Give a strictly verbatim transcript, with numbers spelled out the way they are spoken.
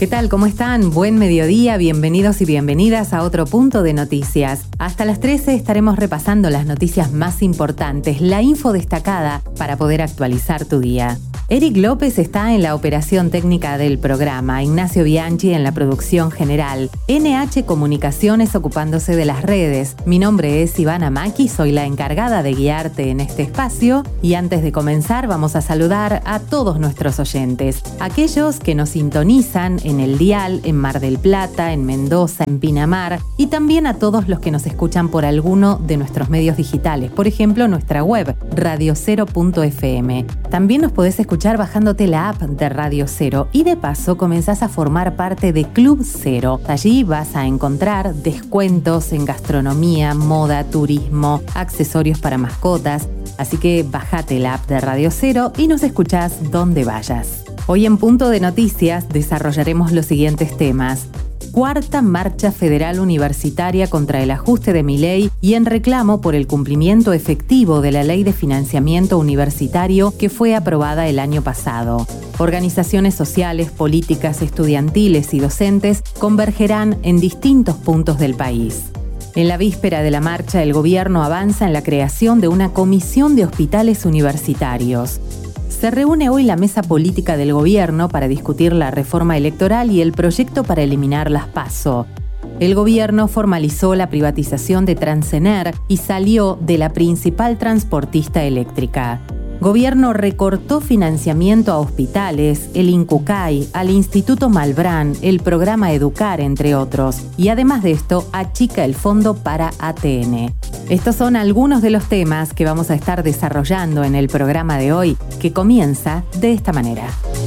¿Qué tal? ¿Cómo están? Buen mediodía, bienvenidos y bienvenidas a otro punto de noticias. Hasta las trece estaremos repasando las noticias más importantes, la info destacada para poder actualizar tu día. Eric López está en la operación técnica del programa, Ignacio Bianchi en la producción general, N H Comunicaciones ocupándose de las redes. Mi nombre es Ivana Maki, soy la encargada de guiarte en este espacio y antes de comenzar vamos a saludar a todos nuestros oyentes, aquellos que nos sintonizan en el dial, en Mar del Plata, en Mendoza, en Pinamar y también a todos los que nos escuchan por alguno de nuestros medios digitales, por ejemplo nuestra web radio cero punto f m. También nos podés escuchar bajándote la app de Radio Cero y de paso comenzás a formar parte de Club Cero. Allí vas a encontrar descuentos en gastronomía, moda, turismo, accesorios para mascotas, así que bajate la app de Radio Cero y nos escuchás donde vayas. Hoy en Punto de Noticias desarrollaremos los siguientes temas. Cuarta marcha federal universitaria contra el ajuste de Milei y en reclamo por el cumplimiento efectivo de la Ley de Financiamiento Universitario que fue aprobada el año pasado. Organizaciones sociales, políticas, estudiantiles y docentes convergerán en distintos puntos del país. En la víspera de la marcha, el gobierno avanza en la creación de una comisión de hospitales universitarios. Se reúne hoy la mesa política del gobierno para discutir la reforma electoral y el proyecto para eliminar las PASO. El gobierno formalizó la privatización de Transener y salió de la principal transportista eléctrica. Gobierno recortó financiamiento a hospitales, el INCUCAI, al Instituto Malbrán, el programa Educar, entre otros. Y además de esto, achica el fondo para A T N. Estos son algunos de los temas que vamos a estar desarrollando en el programa de hoy, que comienza de esta manera.